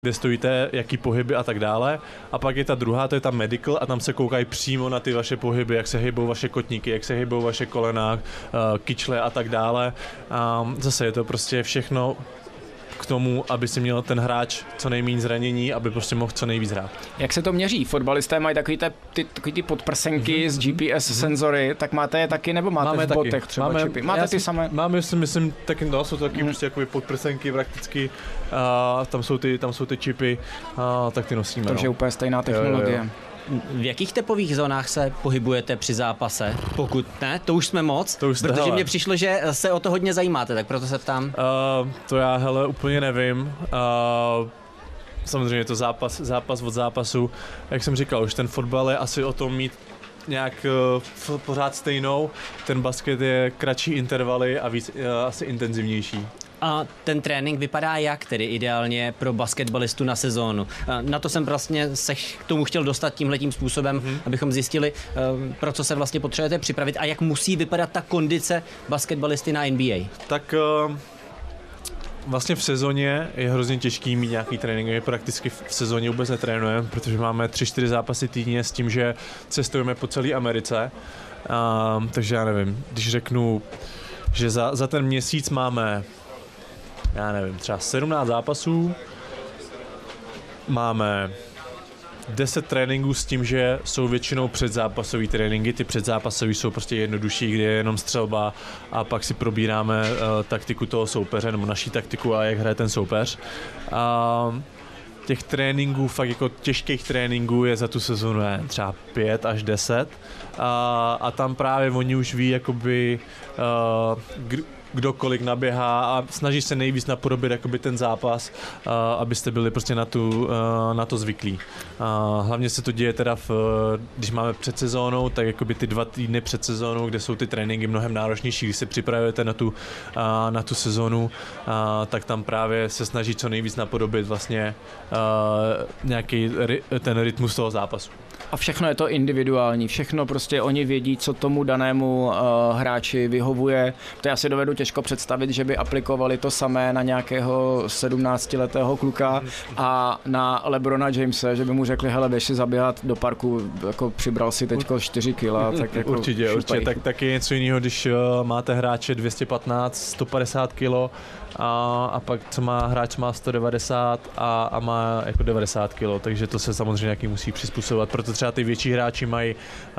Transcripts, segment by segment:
kde stojíte, jaký pohyby a tak dále. A pak je ta druhá, to je ta medical a tam se koukají přímo na ty vaše pohyby, jak se hejbou vaše kotníky, jak se hejbou vaše kolena, kyčle a tak dále. A zase je to prostě všechno k tomu, aby si měl ten hráč co nejméně zranění, aby prostě mohl co nejvíc hrát. Jak se to měří? Fotbalisté mají takový ty podprsenky s GPS senzory, tak máte je taky, nebo máte v botech třeba čipy? Máte ty samé? Máme, myslím, taky, no, jsou to taky prostě jakoby podprsenky prakticky, tam jsou ty čipy, tak ty nosíme. Takže úplně stejná technologie. Jo. V jakých tepových zónách se pohybujete při zápase? Pokud ne, to už jsme moc, protože mně přišlo, že se o to hodně zajímáte, tak proto se ptám. To já, úplně nevím. Samozřejmě je to zápas od zápasu. Jak jsem říkal, už ten fotbal je asi o tom mít nějak pořád stejnou. Ten basket je kratší intervaly a víc asi intenzivnější. A ten trénink vypadá jak tedy ideálně pro basketbalistu na sezónu? Na to jsem vlastně se k tomu chtěl dostat tímhletím způsobem, abychom zjistili, pro co se vlastně potřebujete připravit a jak musí vypadat ta kondice basketbalisty na NBA. Tak vlastně v sezóně je hrozně těžký mít nějaký trénink. My prakticky v sezóně vůbec netrénujeme, protože máme 3-4 zápasy týdně s tím, že cestujeme po celé Americe. Takže já nevím, když řeknu, že za ten měsíc máme třeba 17 zápasů, máme 10 tréninků s tím, že jsou většinou předzápasové tréninky, ty předzápasové jsou prostě jednodušší, kde je jenom střelba a pak si probíráme taktiku toho soupeře, nebo naší taktiku a jak hraje ten soupeř. Těch tréninků, fakt jako těžkých tréninků je za tu sezonu třeba 5 až 10 a tam právě oni už ví jakoby kdo kolik naběhá a snaží se nejvíc napodobit jakoby ten zápas, abyste byli prostě na to zvyklí. Hlavně se to děje teda, když máme před sezónou, tak jakoby ty 2 týdny před sezónou, kde jsou ty tréninky mnohem náročnější, když se připravujete na tu sezónu, tak tam právě se snaží co nejvíc napodobit vlastně nějaký ten rytmus toho zápasu. A všechno je to individuální, všechno prostě oni vědí, co tomu danému hráči vyhovuje. To já si dovedu těžko představit, že by aplikovali to samé na nějakého 17letého kluka a na LeBrona Jamese, že by mu řekli, hele, běž si zaběhat do parku, jako přibral si teďko 4 kila. Tak jako určitě, tak je něco jiného, když máte hráče 215, 150 kilo a pak co má hráč má 190 a má jako 90 kilo, takže to se samozřejmě nějaký musí přizpůsobovat, proto třeba ty větší hráči mají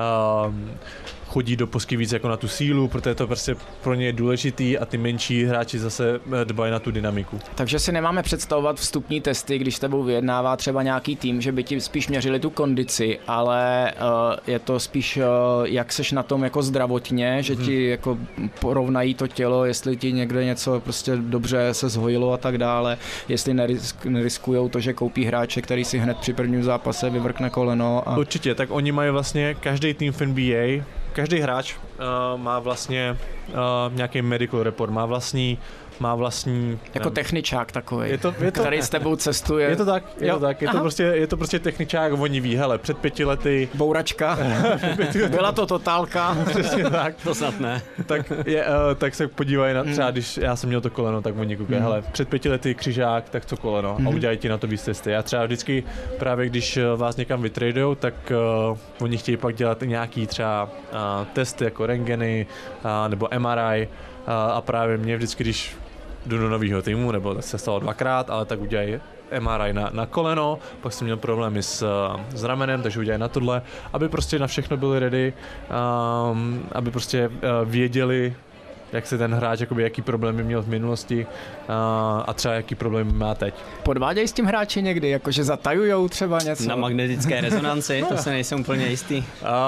chodí do posky víc jako na tu sílu, protože to prostě pro ně je důležitý a ty menší hráči zase dbají na tu dynamiku. Takže si nemáme představovat vstupní testy, když s tebou vyjednává třeba nějaký tým, že by ti spíš měřili tu kondici, ale je to spíš jak seš na tom jako zdravotně, že ti jako porovnají to tělo, jestli ti někde něco prostě dobře se zhojilo a tak dále, jestli neriskujou to, že koupí hráče, který si hned při prvním zápase vyvrkne koleno. Určitě, tak oni mají vlastně každý tým v NBA, každý hráč má vlastně nějaký medical report, má vlastní jako techničák takový, je to, který s tebou cestuje. Je to tak, je to prostě techničák, oni ví, hele, před 5 lety... Bouračka, byla to totálka. Přesně tak. To snad ne. Tak se podívají na, třeba když já jsem měl to koleno, tak oni koukají, hele, před 5 lety křižák, tak co koleno a udělají ti na to víc testy. Já třeba vždycky právě, když vás někam vytradujou, tak oni chtějí pak dělat nějaký třeba testy jako rentgeny nebo MRI a právě mě vždycky, když jdu do nového týmu, nebo se stalo 2krát, ale tak udělají MRI na koleno, pak jsem měl problémy s ramenem, takže udělají na tohle, aby prostě na všechno byli ready, aby prostě věděli, jak se ten hráč, jakoby, jaký problémy měl v minulosti a třeba jaký problém má teď. Podvádějí s tím hráči někdy, jakože zatajujou třeba něco? Na magnetické rezonanci, to se nejsem úplně jistý.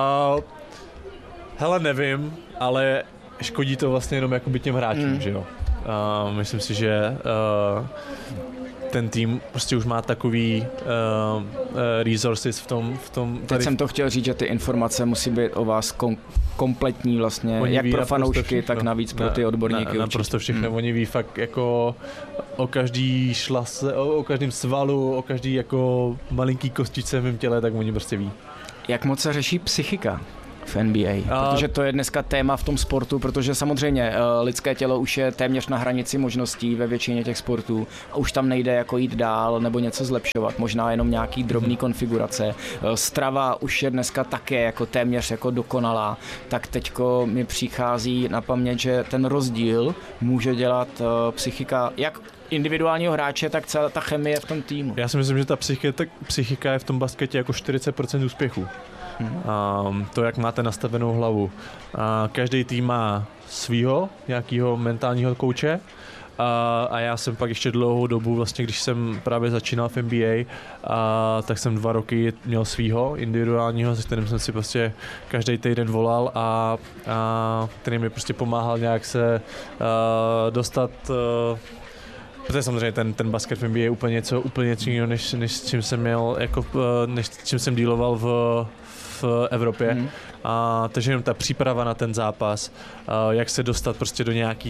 Hele, nevím, ale škodí to vlastně jenom jakoby těm hráčům, že jo. Myslím si, že ten tým prostě už má takový resources v tom Teď jsem to chtěl říct, že ty informace musí být o vás kompletní vlastně, jak pro fanoušky, tak navíc pro ty odborníky. Naprosto všechno, oni ví fakt jako o každý šlase, o každém svalu, o každý jako malinký kostičce v mém těle, tak oni prostě ví. Jak moc se řeší psychika v NBA? Protože to je dneska téma v tom sportu, protože samozřejmě lidské tělo už je téměř na hranici možností ve většině těch sportů a už tam nejde jako jít dál nebo něco zlepšovat, možná jenom nějaký drobný konfigurace. Strava už je dneska také jako téměř jako dokonalá, tak teďko mi přichází na paměť, že ten rozdíl může dělat psychika jak individuálního hráče, tak celá ta chemie v tom týmu. Já si myslím, že ta psychika je v tom basketě jako 40% úspěchu. To, jak máte nastavenou hlavu. Každý tým má svýho nějakého mentálního kouče a já jsem pak ještě dlouhou dobu, vlastně když jsem právě začínal v NBA, tak jsem 2 roky měl svýho individuálního, se kterým jsem si prostě každý týden volal a který mi prostě pomáhal nějak se dostat. Protože samozřejmě ten basket v NBA je úplně něco jiného, než čím jsem měl, jako, než čím jsem dealoval v Evropě. Takže jenom ta příprava na ten zápas, jak se dostat prostě do nějaký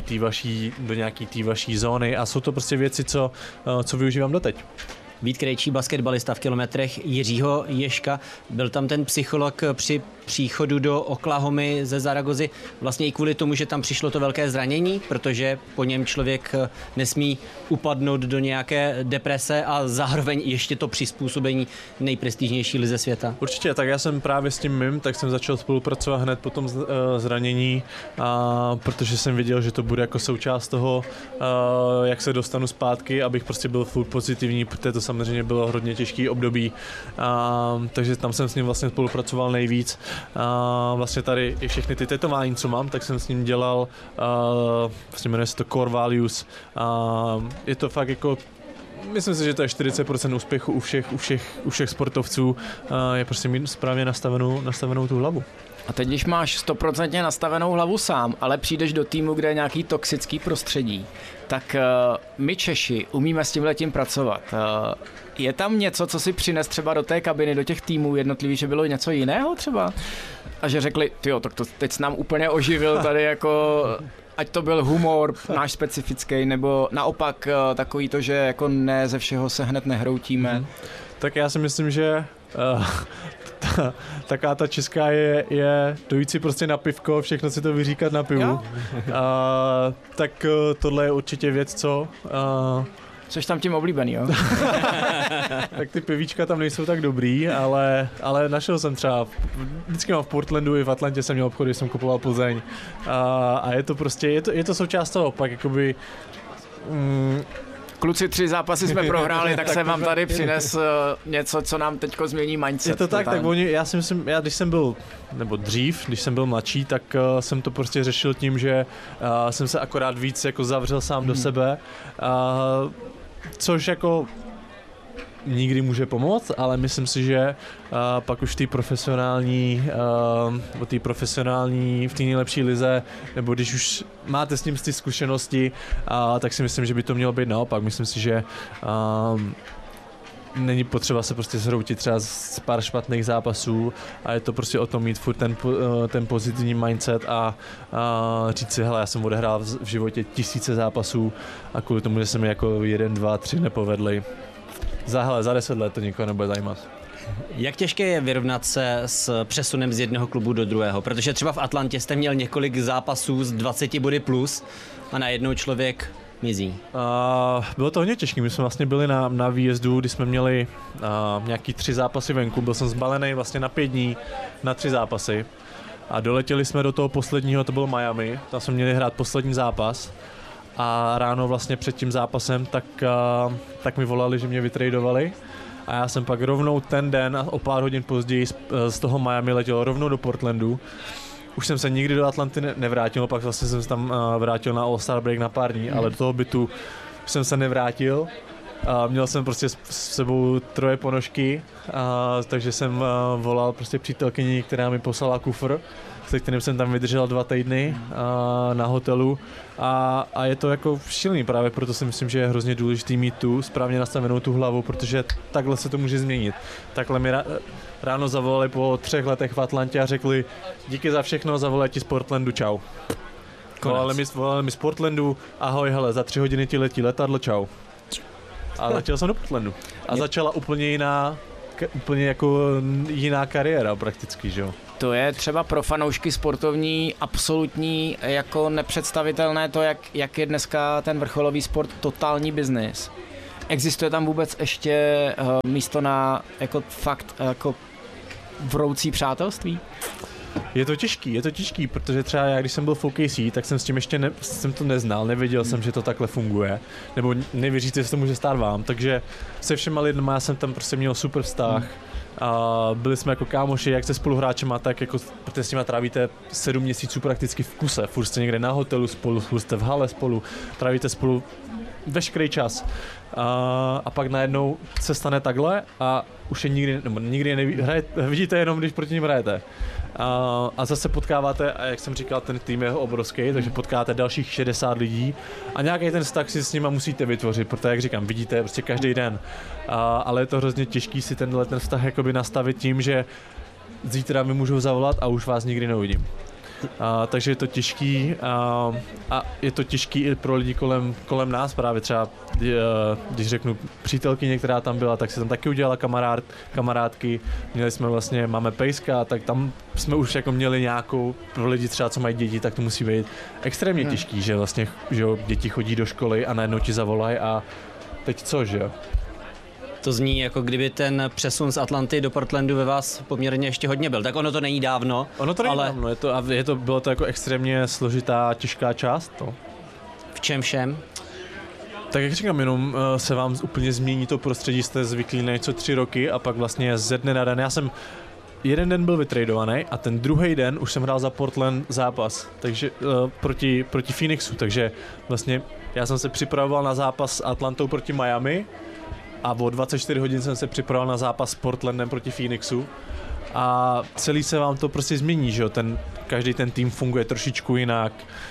té vaší zóny a jsou to prostě věci, co využívám doteď. Vít Krejčí, basketbalista v kilometrech Jiřího Ježka. Byl tam ten psycholog při příchodu do Oklahomy ze Zaragozy vlastně i kvůli tomu, že tam přišlo to velké zranění, protože po něm člověk nesmí upadnout do nějaké deprese a zároveň ještě to přizpůsobení nejprestižnější lize světa. Určitě, tak já jsem právě s tím mým, tak jsem začal spolupracovat hned po tom zranění, protože jsem věděl, že to bude jako součást toho, jak se dostanu zpátky, abych prostě byl furt pozitivní, protože to samozřejmě bylo hodně těžký období, takže tam jsem s ním vlastně spolupracoval nejvíc. Vlastně tady i všechny ty tetování, co mám, tak jsem s ním dělal, vlastně jmenuje se to Core Values. Je to fakt jako, myslím si, že to je 40% úspěchu u všech sportovců, je prostě mít správně nastavenou tu hlavu. A teď, když máš 100% nastavenou hlavu sám, ale přijdeš do týmu, kde je nějaký toxický prostředí, tak my Češi umíme s tímhletím pracovat. Je tam něco, co si přines třeba do té kabiny, do těch týmů jednotlivých, že bylo něco jiného třeba? A že řekli, tyjo, tak to teď s nám úplně oživil tady jako, ať to byl humor náš specifický, nebo naopak takový to, že jako ne ze všeho se hned nehroutíme. Tak já si myslím, že taká ta česká je dojít si prostě na pivko, všechno si to vyříkat na pivu. Tak tohle je určitě věc, co... Což tam tím oblíbený, jo? Tak ty pivíčka tam nejsou tak dobrý, ale našel jsem třeba, vždycky mám v Portlandu i v Atlantě jsem měl obchody, jsem kupoval Plzeň a je to prostě, je to součást toho, pak jakoby... Kluci, 3 zápasy jsme prohráli, tak jsem vám tady přines něco, co nám teďko změní mindset. Je to tak já si myslím, když jsem byl, nebo dřív, když jsem byl mladší, tak jsem to prostě řešil tím, že jsem se akorát víc jako zavřel sám do sebe, což jako nikdy může pomoct, ale myslím si, že pak už v té profesionální, v té nejlepší lize, nebo když už máte s ním ty zkušenosti, tak si myslím, že by to mělo být naopak. Myslím si, že není potřeba se prostě zhroutit třeba z pár špatných zápasů a je to prostě o tom mít furt ten pozitivní mindset a říct si, hele, já jsem odehrál v životě tisíce zápasů a kvůli tomu, že se mi jako 1, 2, 3 nepovedly. Za 10 let to nikoho nebude zajímat. Jak těžké je vyrovnat se s přesunem z jednoho klubu do druhého? Protože třeba v Atlantě jste měl několik zápasů z 20 body plus a najednou člověk mizí. Bylo to hodně těžké. My jsme vlastně byli na výjezdu, kdy jsme měli nějaký 3 zápasy venku. Byl jsem zbalený vlastně na 5 dní na 3 zápasy. A doletěli jsme do toho posledního, to bylo Miami. Tam jsme měli hrát poslední zápas. A ráno vlastně před tím zápasem tak mi volali, že mě vytradovali. A já jsem pak rovnou ten den a o pár hodin později z toho Miami letěl rovnou do Portlandu. Už jsem se nikdy do Atlanty nevrátil, pak vlastně jsem se tam vrátil na All-Star break na pár dní, ale do toho bytu jsem se nevrátil. Měl jsem prostě s sebou 3 ponožky, takže jsem volal prostě přítelkyni, která mi poslala kufr, se kterým jsem tam vydržel 2 týdny na hotelu a je to jako šílený, právě proto si myslím, že je hrozně důležitý mít tu správně nastavenou tu hlavu, protože takhle se to může změnit. Takhle mi ráno zavolali po 3 letech v Atlantě a řekli díky za všechno, zavolali ti z Portlandu, čau. Volali mi z Portlandu, ahoj, hele, za 3 hodiny ti letí letadlo, čau. A letěl jsem do Portlandu. A začala úplně jako jiná kariéra prakticky, že jo. To je třeba pro fanoušky sportovní absolutní jako nepředstavitelné to, jak je dneska ten vrcholový sport totální biznis. Existuje tam vůbec ještě místo na jako fakt jako vroucí přátelství? Je to těžký, protože třeba já, když jsem byl v OKC, tak jsem s tím ještě jsem to neznal, nevěděl jsem, že to takhle funguje, nebo nevěříte, že to může stát vám, takže se všema lidma já jsem tam prostě měl super vztah. A byli jsme jako kámoši, jak se spoluhráčema, tak jako, protože s nimi trávíte 7 měsíců prakticky v kuse, furt jste někde na hotelu spolu, furt jste v hale spolu, trávíte spolu veškerý čas. A pak najednou se stane takhle a už je nikdy vidíte jenom, když proti ním hrajete. A zase potkáváte, a jak jsem říkal, ten tým je obrovský, takže potkáte dalších 60 lidí a nějaký ten vztah si s nima musíte vytvořit, protože jak říkám, vidíte prostě každý den. Ale je to hrozně těžký si ten vztah jakoby nastavit tím, že zítra mi můžou zavolat a už vás nikdy neuvidím. Takže je to těžký a je to těžký i pro lidi kolem nás právě třeba, když řeknu přítelkyně, která tam byla, tak se tam taky udělala kamarádky, máme pejska, tak tam jsme už jako měli nějakou, pro lidi třeba, co mají děti, tak to musí být extrémně těžký, že vlastně, že děti chodí do školy a najednou ti zavolají a teď co, že jo? To zní, jako kdyby ten přesun z Atlanty do Portlandu ve vás poměrně ještě hodně byl. Tak ono to není dávno. Dávno, bylo to jako extrémně složitá, těžká část. To. V čem všem? Tak jak říkám, jenom se vám úplně změní to prostředí, jste zvyklí na něco 3 roky a pak vlastně ze dne na den. Já jsem jeden den byl vytradovaný a ten druhý den už jsem hrál za Portland zápas, takže proti Phoenixu, takže vlastně já jsem se připravoval na zápas s Atlantou proti Miami a o 24 hodin jsem se připravoval na zápas s Portlandem proti Phoenixu a celý se vám to prostě změní, že jo, každý ten tým funguje trošičku jinak.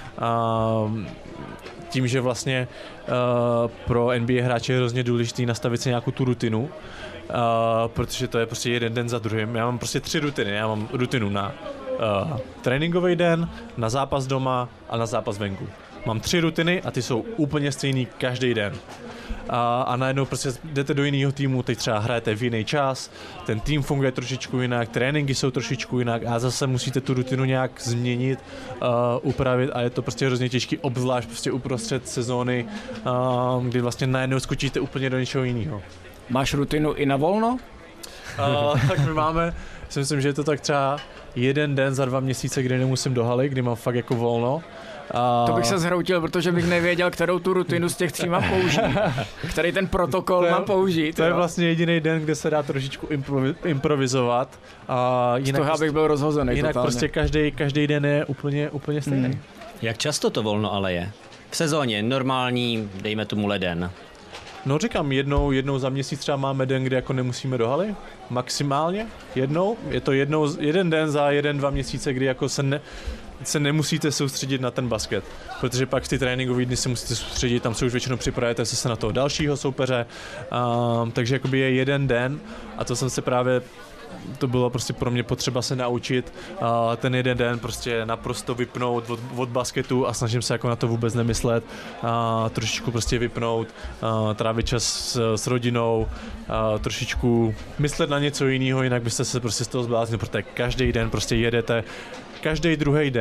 Tím, že vlastně pro NBA hráče je hrozně důležitý nastavit si nějakou tu rutinu, protože to je prostě jeden den za druhým. Já mám prostě 3 rutiny. Já mám rutinu na tréninkový den, na zápas doma a na zápas venku. Mám 3 rutiny a ty jsou úplně stejný každý den. A najednou prostě jdete do jiného týmu, teď třeba hrajete v jiný čas, ten tým funguje trošičku jinak, tréninky jsou trošičku jinak a zase musíte tu rutinu nějak změnit, upravit a je to prostě hrozně těžký, obzvlášť prostě uprostřed sezóny, kdy vlastně najednou skočíte úplně do něčeho jiného. Máš rutinu i na volno? Tak my máme, si myslím, že je to tak třeba 1 den za 2 měsíce, kdy nemusím do haly, kdy mám fakt jako volno. To bych se zhroutil, protože bych nevěděl, kterou tu rutinu z těch 3 mám použít. Který ten protokol mám použít. To je vlastně jediný den, kde se dá trošičku improvizovat. Z toho bych byl rozhozený. Jinak totálně. Prostě každý den je úplně stejný. Jak často to volno ale je? V sezóně normální, dejme tomu leden. No říkám, jednou za měsíc třeba máme den, kde jako nemusíme do haly, maximálně jednou. Je to jeden den za 1-2 měsíce, kdy jako se nemusíte soustředit na ten basket, protože pak ty tréninkové dny se musíte soustředit, tam se už většinou připravujete se na toho dalšího soupeře, takže jakoby je 1 den a to jsem se právě, to bylo prostě pro mě potřeba se naučit ten 1 den prostě naprosto vypnout od basketu a snažím se jako na to vůbec nemyslet, trošičku prostě vypnout, trávit čas s rodinou, trošičku myslet na něco jiného, jinak byste se prostě z toho zbláznili, protože každý den prostě jedete. Každý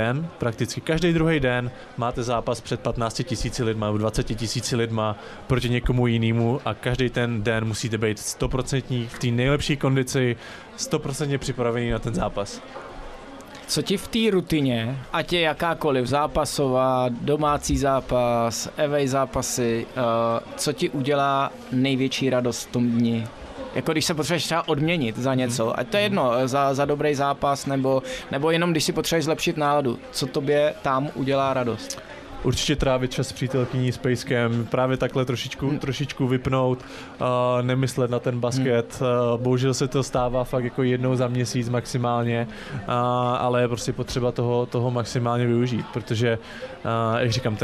druhý den máte zápas před 15 000 lidma nebo 20 000 lidma proti někomu jinému a každý ten den musíte být 100% v té nejlepší kondici, 100% připravený na ten zápas. Co ti v té rutině, ať je jakákoliv zápasová, domácí zápas, away zápasy, co ti udělá největší radost v tom dni? Jako když se potřebuješ třeba odměnit za něco, ať to je jedno, za dobrý zápas, nebo jenom když si potřebuješ zlepšit náladu, co tobě tam udělá radost? Určitě trávit čas s přítelkyní, s pejskem, právě takhle trošičku vypnout, nemyslet na ten basket. Bohužel se to stává fakt jako 1 za měsíc maximálně, ale je prostě potřeba toho maximálně využít, protože, jak říkám,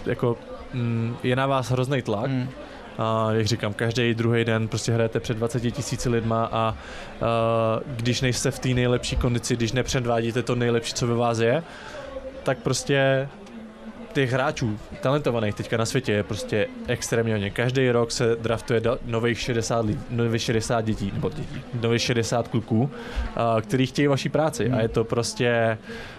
je na vás hrozný tlak. Jak říkám, každý druhý den prostě hrajete před 20 000 lidma a když nejste v té nejlepší kondici, když nepředvádíte to nejlepší, co ve vás je, tak prostě těch hráčů talentovaných teďka na světě je prostě extrémně hodně. Každý rok se draftuje nových 60 dětí, nových 60 kluků, kteří chtějí vaší práci a je to prostě...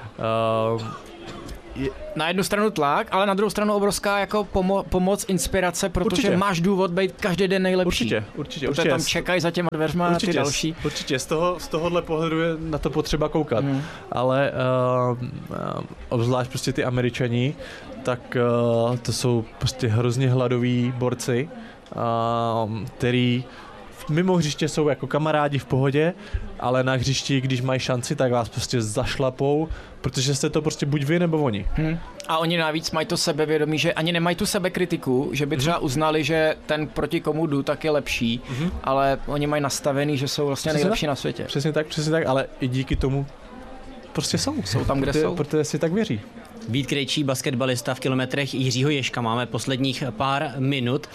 Na jednu stranu tlak, ale na druhou stranu obrovská jako pomoc, inspirace, protože máš důvod být každý den nejlepší. Určitě. Protože tam čekají za těma dveřma na ty další. Určitě, z tohohle pohledu je na to potřeba koukat. Ale obzvlášť prostě ty Američani, tak to jsou prostě hrozně hladoví borci, který mimo hřiště jsou jako kamarádi v pohodě, ale na hřišti, když mají šanci, tak vás prostě zašlapou, protože jste to prostě buď vy nebo oni. A oni navíc mají to sebevědomí, že ani nemají tu sebekritiku, že by třeba uznali, že ten proti komu jdu, tak je lepší, ale oni mají nastavený, že jsou vlastně nejlepší na světě. Přesně tak, ale i díky tomu prostě jsou tam, kde jsou. Protože si tak věří. Vít Krejčí, basketbalista v kilometrech Jiřího Ježka. Máme posledních pár minut.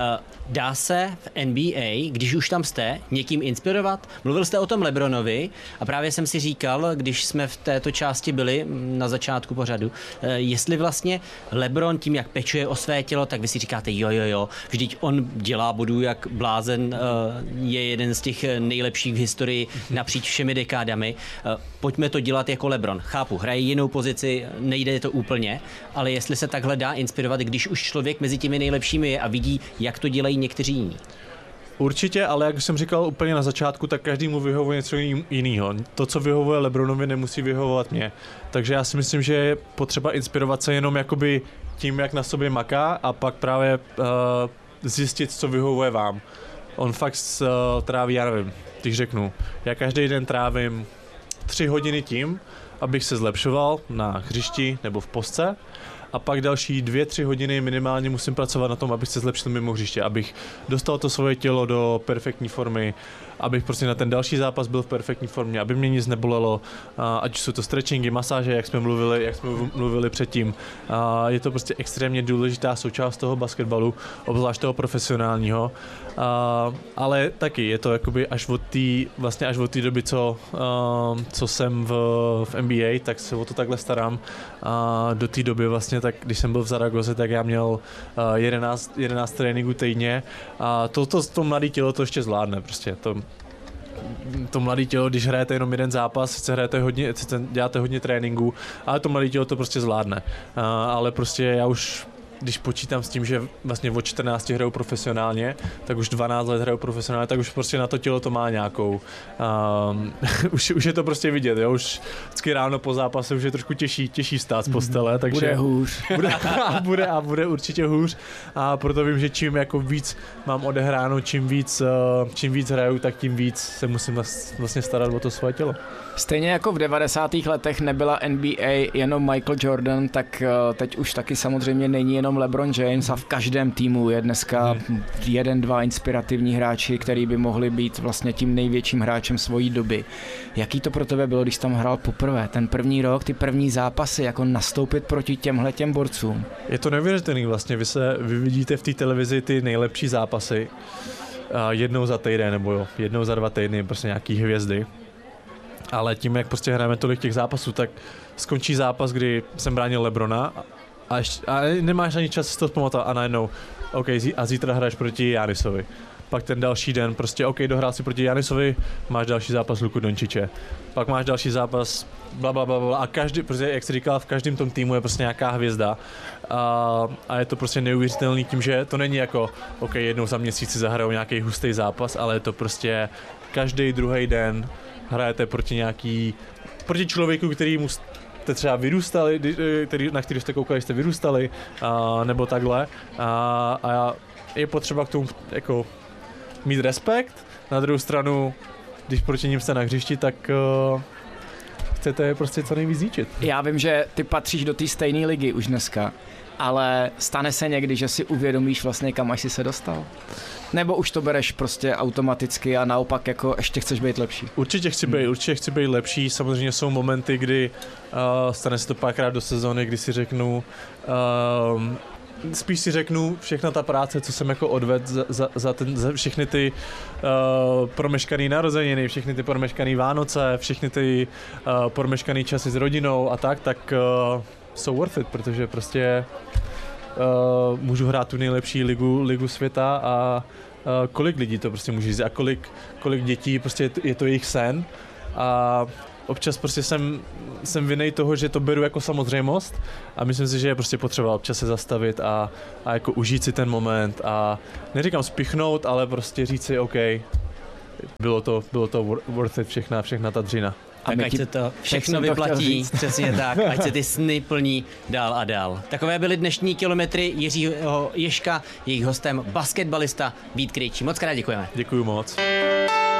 Dá se v NBA, když už tam jste, někým inspirovat? Mluvil jste o tom LeBronovi a právě jsem si říkal, když jsme v této části byli na začátku pořadu, jestli vlastně LeBron tím, jak pečuje o své tělo, tak vy si říkáte jo, vždyť on dělá bodů jak blázen, je jeden z těch nejlepších v historii napříč všemi dekádami. Pojďme to dělat jako LeBron. Chápu, hraje jinou pozici, nejde to úplně, ale jestli se takhle dá inspirovat, když už člověk mezi těmi nejlepšími je a vidí, jak to dělají někteří jiní. Určitě, ale jak jsem říkal úplně na začátku, tak každému vyhovuje něco jiného. To, co vyhovuje LeBronovi, nemusí vyhovovat mě. Takže já si myslím, že je potřeba inspirovat se jenom jakoby tím, jak na sobě maká a pak právě zjistit, co vyhovuje vám. On fakt tráví, já nevím, když řeknu, já každý den trávím 3 hodiny tím, abych se zlepšoval na hřišti nebo v postce a pak další 2-3 hodiny minimálně musím pracovat na tom, abych se zlepšil mimo hřiště, abych dostal to svoje tělo do perfektní formy, abych prostě na ten další zápas byl v perfektní formě, aby mě nic nebolelo, ať jsou to stretchingy, masáže, jak jsme mluvili předtím. Je to prostě extrémně důležitá součást toho basketbalu, obzvlášť toho profesionálního, ale taky je to jakoby až od té doby, co jsem v NBA, tak se o to takhle starám. Do té doby vlastně, tak když jsem byl v Zaragoze, tak já měl 11 tréninků týdně a to mladé tělo to ještě zvládne prostě. To mladé tělo, když hrajete jenom jeden zápas, sice děláte hodně tréninků, ale to mladé tělo to prostě zvládne. Ale prostě já už, když počítám s tím, že vlastně od 14 hraju profesionálně, tak už 12 let hraju profesionálně, tak už prostě na to tělo to má nějakou. Už je to prostě vidět, jo? Už vždycky ráno po zápase už je trošku těžší stát z postele, takže bude hůř. Bude určitě hůř a proto vím, že čím jako víc mám odehráno, čím víc hraju, tak tím víc se musím vlastně starat o to svoje tělo. Stejně jako v 90. letech nebyla NBA jenom Michael Jordan, tak teď už taky samozřejmě není jenom LeBron James a v každém týmu je dneska 1-2 inspirativní hráči, který by mohli být vlastně tím největším hráčem svojí doby. Jaký to pro tebe bylo, když jsi tam hrál poprvé? Ten první rok, ty první zápasy, jako nastoupit proti těmhletěm borcům? Je to neuvěřitelný vlastně, vy vidíte v té televizi ty nejlepší zápasy jednou za týden nebo jednou za 2 týdny, prostě nějaký hvězdy. Ale tím, jak prostě hrajeme tolik těch zápasů, tak skončí zápas, kdy jsem bránil LeBrona a nemáš ani čas si to vzpamatovat a najednou, OK, a zítra hraješ proti Janisovi. Pak ten další den prostě, OK, dohrál si proti Janisovi, máš další zápas Luku Dončiče. Pak máš další zápas, blablabla a každý, prostě, jak jsi říkal, v každém tom týmu je prostě nějaká hvězda a je to prostě neuvěřitelný tím, že to není jako, OK, jednou za měsíc si zahrajou nějaký hustý zápas, ale je to prostě každý druhý den hrajete proti člověku, který mu jste třeba vyrůstali, na který jste koukali, jste vyrůstali, nebo takhle. A je potřeba k tomu jako mít respekt. Na druhou stranu, když proti ním jste na hřišti, tak chcete prostě co nejvíc zničit. Já vím, že ty patříš do té stejné ligy už dneska, ale stane se někdy, že si uvědomíš vlastně, kam až jsi se dostal? Nebo už to bereš prostě automaticky a naopak jako ještě chceš být lepší? Určitě chci být lepší. Samozřejmě jsou momenty, kdy stane se to párkrát do sezóny, kdy si řeknu, spíš si řeknu všechna ta práce, co jsem jako odvedl za všechny ty promeškaný narozeniny, všechny ty promeškaný Vánoce, všechny ty promeškaný časy s rodinou a tak so worth it, protože prostě můžu hrát tu nejlepší ligu světa a kolik lidí to prostě může říct a kolik dětí, prostě je to jejich sen a občas prostě jsem vinej toho, že to beru jako samozřejmost a myslím si, že je prostě potřeba občas se zastavit a jako užít si ten moment a neříkám spichnout, ale prostě říct si OK, bylo to worth it všechna ta dřina. A ať se to všechno vyplatí, přesně tak, ať se ty sny plní dál a dál. Takové byly dnešní kilometry Jiřího Ježka, jejich hostem basketbalista Vít Krejčí. Moc krát děkujeme. Děkuju moc.